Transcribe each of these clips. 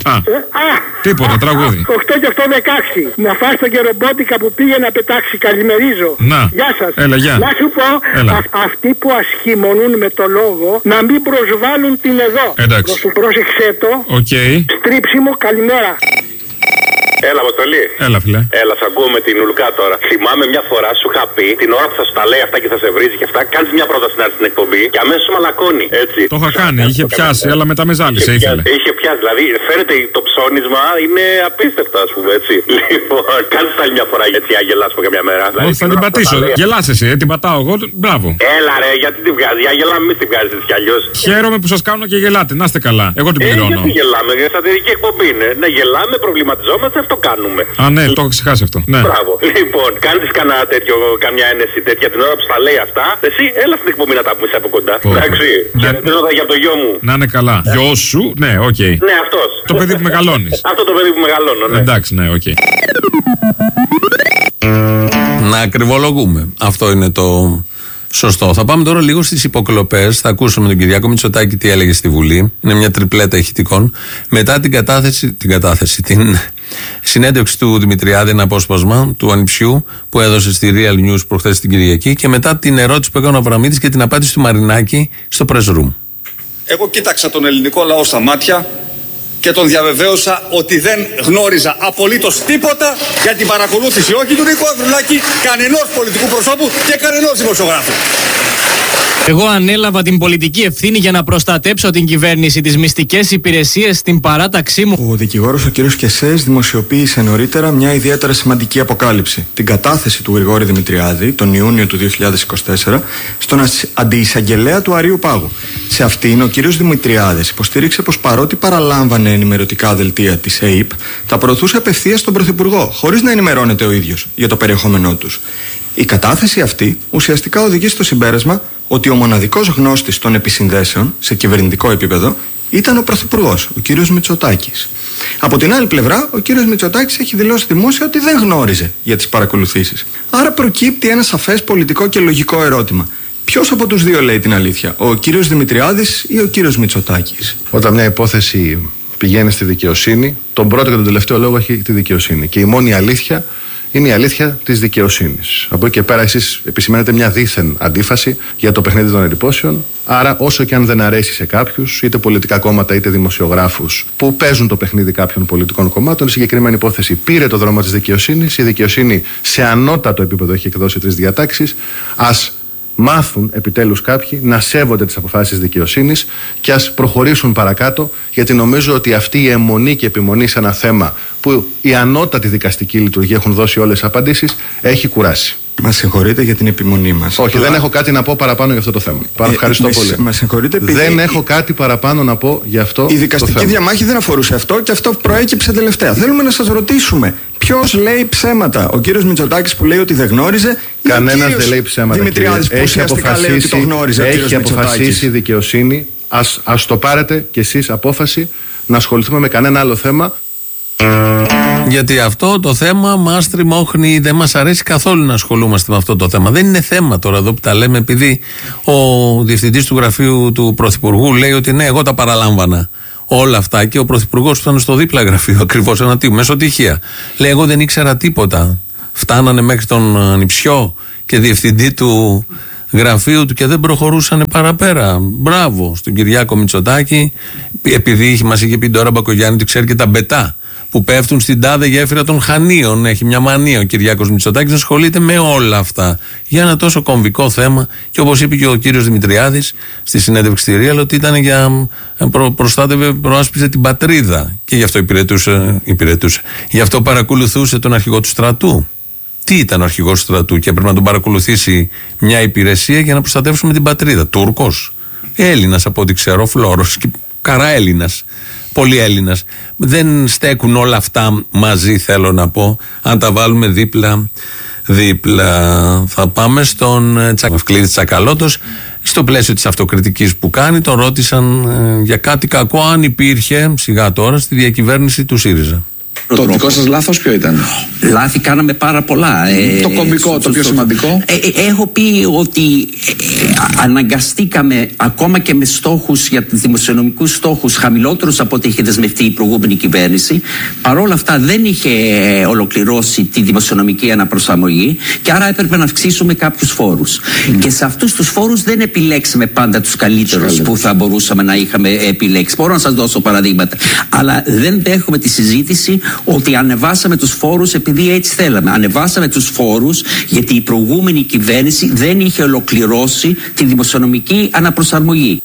Τίποτα, τραγούδι. 8 και 8 16. Να φας τον κερομπότικα που πήγε να πετάξει. Καλημερίζω. Να. Γεια σας. Έλα, γεια. Να σου πω, αυτοί που ασχημονούν με το λόγο να μην προσβάλλουν την εδώ. Εντάξει. Πρόσεξε το. Στρίψιμο, καλημέρα. Έλα, Αποστολή. Έλα, φίλε. Έλα, σ' ακούω με την Ουλκά τώρα. Θυμάμαι μια φορά σου είχα πει την ώρα που θα σου τα λέει αυτά και θα σε βρίζει και αυτά. Κάνεις μια πρόταση να έρθει στην εκπομπή και αμέσως μαλακώνει. Έτσι. Το είχα κάνει, είχε πιάσει, αλλά μετά με ζάλισε, ήθελε. Είχε πιάσει, δηλαδή φαίνεται το ψώνισμα είναι απίστευτο, ας πούμε, έτσι. Λοιπόν, κάνεις άλλη μια φορά γιατί αγελάς με καμιά μέρα. Όχι, θα την πατήσω. Γελάς εσύ, την πατάω εγώ. Μπράβο. Έλα, ρε, γιατί την βγάζει. Αγελάμε, μη την βγάζει έτσι κι αλλιώς. Χαίρομαι που σας κάνω και γελάτε, να είστε καλά. Εγώ την πληρώνω. Γιατί γελάμε, σατυρική εκπομπή είναι. Να γελάμε, προβληματιζόμαστε, αυτό κάνουμε. Α, ναι, το έχω ξεχάσει αυτό. Ναι. Μπράβο. Λοιπόν, κάνεις καμιά ένεση τέτοια την ώρα που στα λέει αυτά. Εσύ, έλα στην εκπομπή να τα πούμε από κοντά. Εντάξει. Χαιρετίζοντα για το γιο μου. Να είναι καλά. Γιο σου, ναι, οκ. Ναι, αυτός. Το παιδί που μεγαλώνεις. Αυτό το παιδί που μεγαλώνω, ναι. Εντάξει, ναι, οκ. Να ακριβολογούμε. Αυτό είναι το σωστό. Θα πάμε τώρα λίγο στις υποκλοπές. Θα ακούσουμε τον Κυριάκο Μητσοτάκη τι έλεγε στη Βουλή. Είναι μια τριπλέτα ηχητικών. Μετά την συνέντευξη του Δημητριάδη, ένα απόσπασμα του Ανιψιού που έδωσε στη Real News προχθές την Κυριακή, και μετά την ερώτηση που έκανε ο Αβραμίδης και την απάντηση του Μαρινάκη στο Press Room. Εγώ κοίταξα τον ελληνικό λαό στα μάτια και τον διαβεβαίωσα ότι δεν γνώριζα απολύτως τίποτα για την παρακολούθηση όχι του Νίκου Ανδρουλάκη, κανενός πολιτικού προσώπου και κανενός δημοσιογράφου. Εγώ ανέλαβα την πολιτική ευθύνη για να προστατέψω την κυβέρνηση, τις μυστικές υπηρεσίες, την παράταξή μου. Ο δικηγόρος ο κ. Κεσές δημοσιοποίησε νωρίτερα μια ιδιαίτερα σημαντική αποκάλυψη. Την κατάθεση του Γρηγόρη Δημητριάδη τον Ιούνιο του 2024 στον αντιεισαγγελέα του Αρείου Πάγου. Σε αυτήν ο κ. Δημητριάδης υποστήριξε πως παρότι παραλάμβανε ενημερωτικά δελτία της ΑΕΠ, τα προωθούσε απευθείας στον Πρωθυπουργό, χωρίς να ενημερώνεται ο ίδιος για το περιεχόμενό τους. Η κατάθεση αυτή ουσιαστικά οδηγεί στο συμπέρασμα ότι ο μοναδικός γνώστης των επισυνδέσεων σε κυβερνητικό επίπεδο ήταν ο Πρωθυπουργός, ο κύριος Μητσοτάκης. Από την άλλη πλευρά, ο κύριος Μητσοτάκης έχει δηλώσει δημόσια ότι δεν γνώριζε για τις παρακολουθήσεις. Άρα προκύπτει ένα σαφές πολιτικό και λογικό ερώτημα. Ποιος από τους δύο λέει την αλήθεια, ο κύριος Δημητριάδης ή ο κύριος Μητσοτάκης? Όταν μια υπόθεση πηγαίνει στη δικαιοσύνη, τον πρώτο και τον τελευταίο λόγο έχει τη δικαιοσύνη. Και η μόνη αλήθεια είναι η αλήθεια της δικαιοσύνης. Από εκεί και πέρα, εσείς επισημαίνετε μια δίθεν αντίφαση για το παιχνίδι των εντυπώσεων. Άρα, όσο και αν δεν αρέσει σε κάποιους, είτε πολιτικά κόμματα είτε δημοσιογράφους, που παίζουν το παιχνίδι κάποιων πολιτικών κομμάτων, η συγκεκριμένη υπόθεση πήρε το δρόμο της δικαιοσύνης. Η δικαιοσύνη σε ανώτατο επίπεδο έχει εκδώσει 3 διατάξεις. Ας μάθουν επιτέλους κάποιοι να σέβονται τις αποφάσεις της δικαιοσύνης και ας προχωρήσουν παρακάτω, γιατί νομίζω ότι αυτή η αιμονή και επιμονή σε ένα θέμα που η ανώτατη δικαστική λειτουργία έχουν δώσει όλες τις απαντήσεις έχει κουράσει. Μας συγχωρείτε για την επιμονή μας. Όχι, δεν έχω κάτι να πω παραπάνω για αυτό το θέμα. Ευχαριστώ πολύ. Μας συγχωρείτε, δεν έχω κάτι παραπάνω να πω για αυτό. Η δικαστική διαμάχη δεν αφορούσε αυτό και αυτό προέκυψε τελευταία. Θέλουμε να σας ρωτήσουμε, ποιος λέει ψέματα? Ο κύριος Μητσοτάκης που λέει ότι δεν γνώριζε? Κανένας δεν λέει ψέματα. Δημητριάδης που ουσιαστικά λέει ότι το γνώριζε? Έχει αποφασίσει η δικαιοσύνη. Ας το πάρετε κι εσείς απόφαση να ασχοληθούμε με κανένα άλλο θέμα. Γιατί αυτό το θέμα μας τριμώχνει, δεν μας αρέσει καθόλου να ασχολούμαστε με αυτό το θέμα. Δεν είναι θέμα τώρα εδώ που τα λέμε, επειδή ο διευθυντής του γραφείου του Πρωθυπουργού λέει ότι ναι, εγώ τα παραλάμβανα όλα αυτά, και ο Πρωθυπουργός που ήταν στο δίπλα γραφείο, ακριβώς ένα τύπο, μεσοτυχία, λέει εγώ δεν ήξερα τίποτα. Φτάνανε μέχρι τον Ανιψιό και διευθυντή του γραφείου του και δεν προχωρούσαν παραπέρα. Μπράβο στον Κυριάκο Μητσοτάκη, επειδή μας είχε πει τώρα Μπακογιάννη ότι ξέρει και τα μπετά που πέφτουν στην τάδε γέφυρα των Χανίων. Έχει μια μανία ο Κυριάκος Μητσοτάκης να ασχολείται με όλα αυτά για ένα τόσο κομβικό θέμα. Και όπως είπε και ο κύριος Δημητριάδης στη συνέντευξη στη Real, ότι ήταν για προάσπιζε την πατρίδα και γι' αυτό υπηρετούσε. Γι' αυτό παρακολουθούσε τον αρχηγό του στρατού. Τι ήταν ο αρχηγός του στρατού και έπρεπε να τον παρακολουθήσει μια υπηρεσία για να προστατεύσουμε την πατρίδα? Τούρκος, Έλληνας από ό,τι ξέρω, Φλόρος, και καρά Έλληνας. Πολύ Έλληνας. Δεν στέκουν όλα αυτά μαζί, θέλω να πω, αν τα βάλουμε δίπλα. Θα πάμε στον Ευκλήδη Τσακαλώτος. Στο πλαίσιο της αυτοκριτικής που κάνει, τον ρώτησαν για κάτι κακό, αν υπήρχε, σιγά τώρα, στη διακυβέρνηση του ΣΥΡΙΖΑ. Το δικό σας λάθος ποιο ήταν? Λάθη κάναμε πάρα πολλά. Το κομβικό, το πιο σημαντικό. Έχω πει ότι αναγκαστήκαμε ακόμα και με στόχους για τους δημοσιονομικούς στόχους χαμηλότερους από ό,τι είχε δεσμευτεί η προηγούμενη κυβέρνηση. Παρόλα αυτά δεν είχε ολοκληρώσει τη δημοσιονομική αναπροσαρμογή και άρα έπρεπε να αυξήσουμε κάποιους φόρους. Και σε αυτούς τους φόρους δεν επιλέξαμε πάντα τους καλύτερους που θα μπορούσαμε να είχαμε επιλέξει. Μπορώ να σας δώσω παραδείγματα. Αλλά δεν δέχομαι τη συζήτηση ότι ανεβάσαμε τους φόρους επειδή έτσι θέλαμε. Ανεβάσαμε τους φόρους γιατί η προηγούμενη κυβέρνηση δεν είχε ολοκληρώσει τη δημοσιονομική αναπροσαρμογή.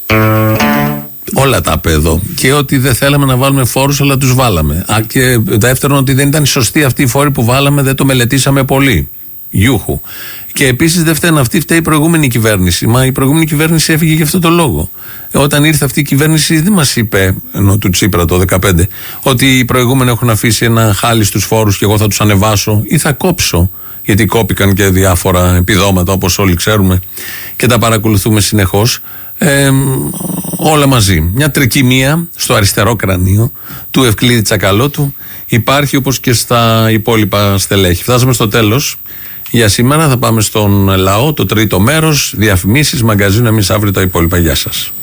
Όλα τα είπε εδώ. Και ότι δεν θέλαμε να βάλουμε φόρους, αλλά τους βάλαμε. Και δεύτερον, ότι δεν ήταν σωστοί αυτοί οι φόροι που βάλαμε, δεν το μελετήσαμε πολύ. Γιούχου. Και επίσης δεν φταίνε αυτοί, φταίει η προηγούμενη κυβέρνηση. Μα η προηγούμενη κυβέρνηση έφυγε για αυτό το λόγο. Όταν ήρθε αυτή η κυβέρνηση, δεν μας είπε, ενώ του Τσίπρα το 2015, ότι οι προηγούμενοι έχουν αφήσει ένα χάλι στους φόρους και εγώ θα τους ανεβάσω ή θα κόψω. Γιατί κόπηκαν και διάφορα επιδόματα, όπως όλοι ξέρουμε, και τα παρακολουθούμε συνεχώς. Όλα μαζί. Μια τρικυμία στο αριστερό κρανίο του Ευκλήδη Τσακαλώτου υπάρχει, όπως και στα υπόλοιπα στελέχη. Φτάσαμε στο τέλος για σήμερα. Θα πάμε στον λαό, το τρίτο μέρος. Διαφημίσεις, μαγκαζίνο, εμείς αύριο τα υπόλοιπα. Γεια σας.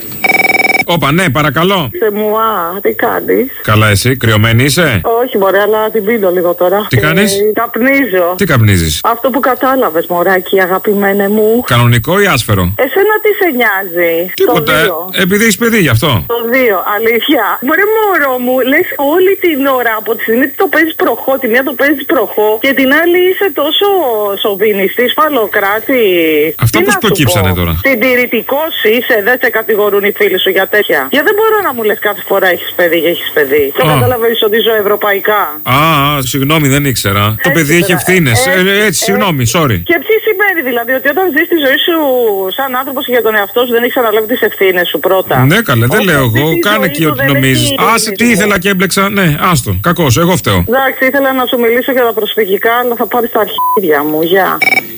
Όπα, ναι, παρακαλώ. Μουά, τι κάνεις? Καλά, εσύ, κρυωμένη είσαι? Όχι, μωρέ, αλλά την πίνω λίγο τώρα. Τι κάνεις? Καπνίζω. Τι καπνίζεις? Αυτό που κατάλαβες, μωράκι, αγαπημένε μου. Κανονικό ή άσφαιρο? Εσένα τι σε νοιάζει? Τίποτε. Επειδή έχεις παιδί γι' αυτό. Το 2, αλήθεια. Μωρέ, μωρό μου, λες όλη την ώρα από τη στιγμή το παίζεις προχώ, τη μία το παίζεις προχώ και την άλλη είσαι τόσο σοβινιστής, φαλοκράτη. Αυτό πώς προκύψανε τώρα? Συντηρητικός είσαι, δεν σε κατηγορούν οι φίλοι σου για τέτοια. Για δεν μπορώ να μου λες κάθε φορά έχεις παιδί και έχεις παιδί. Το καταλαβαίνεις ότι ζω ευρωπαϊκά. Συγγνώμη, δεν ήξερα. Το παιδί έχει ευθύνες. Έτσι, συγγνώμη, sorry. Και τι σημαίνει δηλαδή, ότι όταν ζεις τη ζωή σου σαν άνθρωπος και για τον εαυτό σου δεν έχεις αναλάβει τις ευθύνες σου πρώτα? Ναι, καλέ, δεν λέω εγώ. Κάνε εκεί ό,τι νομίζεις. Άσε, τι ήθελα και έμπλεξα. Ναι, άστο. Κακός, εγώ φταίω. Εντάξει, ήθελα να σου μιλήσω για τα προσφυγικά, αλλά θα πάρεις τα αρχίδια μου. Γεια.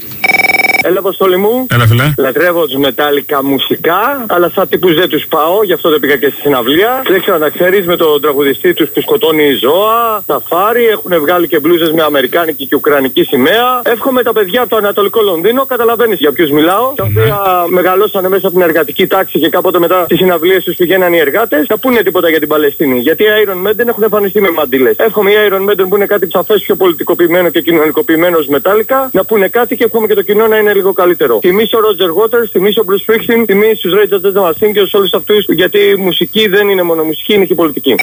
Έλα, Αποστόλη μου. Έλα, φιλέ. Λατρεύω τους μετάλλικα μουσικά, αλλά σαν τύπους δεν τους πάω, γι' αυτό δεν πήγα και στη συναυλία. Δεν ξέρω να ξέρεις, με τον τραγουδιστή τους που σκοτώνει ζώα, σαφάρι, έχουν βγάλει και μπλούζες με αμερικάνικη και ουκρανική σημαία. Εύχομαι τα παιδιά από το Ανατολικό Λονδίνο, καταλαβαίνεις για ποιους μιλάω, τα οποία μεγαλώσανε μέσα από την εργατική τάξη και κάποτε μετά στις συναυλίες τους πηγαίναν οι εργάτες, να πούνε τίποτα για την Παλαιστίνη. Γιατί οι Iron Maiden έχουν εμφανιστεί με μαντήλες. Εύχομαι οι Iron Maiden που είναι κάτι σαφές πιο πολιτικοποιημένο και κοινωνικοποιημένο μετάλλικα να πούνε κάτι και εύχομαι και το κοινό να είναι λίγο καλύτερο. Τιμήσω Roger Waters, τιμήσω Bruce Springsteen, τιμήσω τους Rage Against the Machine και όλους αυτούς, γιατί η μουσική δεν είναι μόνο μουσική, είναι και πολιτική.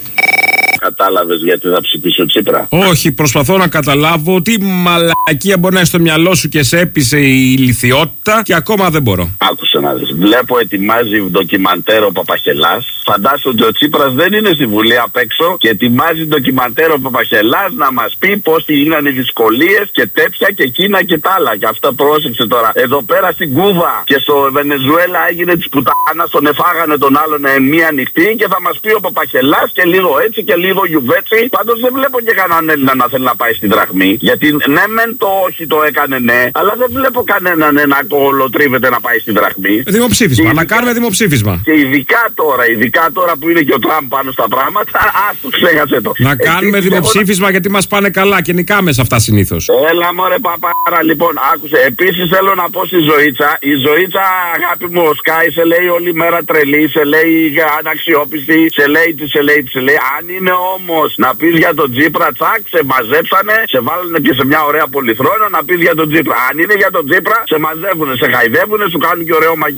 Κατάλαβες γιατί θα ψηφίσω Τσίπρα? Όχι, προσπαθώ να καταλάβω τι μαλακία μπορεί να έχει στο μυαλό σου και σε έπεισε η ηλιθιότητα και ακόμα δεν μπορώ. Άκουσε να δεις. Βλέπω ετοιμάζει ντοκιμαντέρ ο Παπαχελάς. Φαντάσου ότι ο Τσίπρας δεν είναι στη Βουλή απ' έξω και ετοιμάζει ντοκιμαντέρ ο Παπαχελάς να μας πει πώς έγιναν οι δυσκολίες και τέτοια και εκείνα και τα άλλα. Και αυτά πρόσεξε τώρα. Εδώ πέρα στην Κούβα και στο Βενεζουέλα έγινε της πουτάνας, τον εφάγανε τον άλλον μία νυχτή και θα μας πει ο Παπαχελάς και λίγο έτσι και λίγο γιουβέτσι. Πάντως δεν βλέπω και κανέναν Έλληνα να θέλει να πάει στη δραχμή. Γιατί ναι, μεν το όχι το έκανε ναι, αλλά δεν βλέπω κανέναν να κολοτρίβεται να πάει στη δραχμή. Δημοψήφισμα, να κάνουμε δημοψήφισμα. Και ειδικά τώρα που είναι και ο Τραμπ πάνω στα πράγματα, άστο, ξέχασε το. Να κάνουμε δημοψήφισμα γιατί μας πάνε καλά και νικάμε σε αυτά συνήθως. Έλα μωρέ παπάρα, λοιπόν, άκουσε. Επίσης θέλω να πω στη Ζωήτσα. Η Ζωήτσα, αγάπη μου, ο Σκάι σε λέει όλη μέρα τρελή, σε λέει αναξιόπιστη, σε λέει. Αν είναι όμως να πεις για τον Τσίπρα, τσακ, σε μαζέψανε, σε βάλανε και σε μια ωραία πολυθρόνα να πεις για τον Τσίπρα. Αν είναι για τον Τσίπρα, σε μαζεύουνε, σε χαϊδεύουνε, σου κάνουν και ωραίο μαγικό.